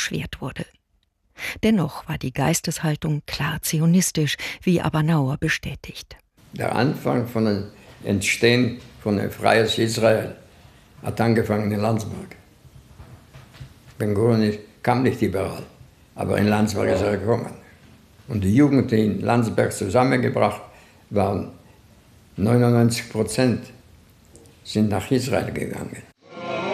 erschwert wurde. Dennoch war die Geisteshaltung klar zionistisch, wie Abenauer bestätigt. Der Anfang von dem Entstehen von einem freies Israel hat angefangen in Landsberg. Ben-Gurion kam nicht überall, aber in Landsberg ist er gekommen. Und die Jugend, die in Landsberg zusammengebracht waren, 99% sind nach Israel gegangen.